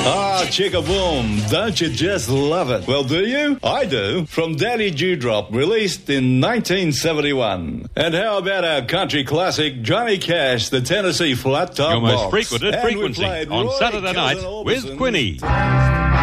Ah, Chicka Boom, don't you just love it? Well, do you? I do. From Daddy Dewdrop, released in 1971. And how about our country classic, Johnny Cash, the Tennessee Flat Top Your most Box? frequented And frequency we played on Roy Saturday night Cousin with Orbison. Quinny.